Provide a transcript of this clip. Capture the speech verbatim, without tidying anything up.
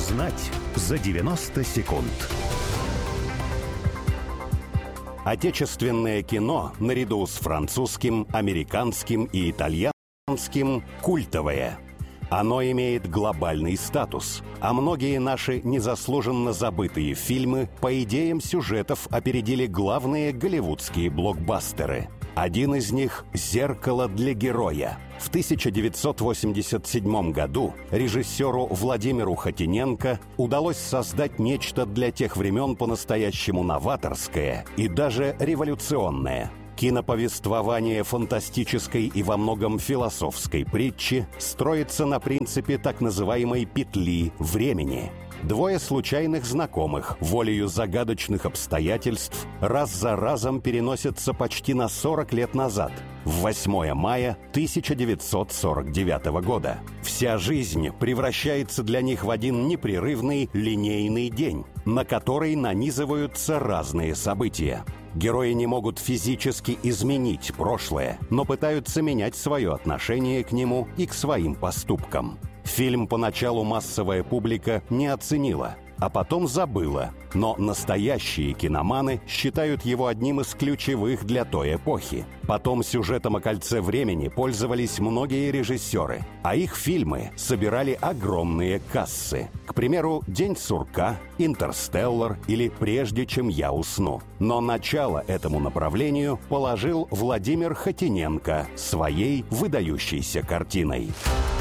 Узнать за девяносто секунд. Отечественное кино, наряду с французским, американским и итальянским, культовое. Оно имеет глобальный статус, а многие наши незаслуженно забытые фильмы по идеям сюжетов опередили главные голливудские блокбастеры. Один из них «Зеркало для героя». В тысяча девятьсот восемьдесят седьмом году режиссеру Владимиру Хотиненко удалось создать нечто для тех времен по-настоящему новаторское и даже революционное. Киноповествование фантастической и во многом философской притчи строится на принципе так называемой «петли времени». Двое случайных знакомых, волею загадочных обстоятельств, раз за разом переносятся почти на сорок лет назад, в восьмое мая тысяча девятьсот сорок девятого года. Вся жизнь превращается для них в один непрерывный линейный день, на который нанизываются разные события. Герои не могут физически изменить прошлое, но пытаются менять свое отношение к нему и к своим поступкам. Фильм поначалу массовая публика не оценила, а потом забыла, но настоящие киноманы считают его одним из ключевых для той эпохи. Потом сюжетом о «Кольце времени» пользовались многие режиссеры, а их фильмы собирали огромные кассы. К примеру, «День сурка», «Интерстеллар» или «Прежде чем я усну». Но начало этому направлению положил Владимир Хотиненко своей выдающейся картиной.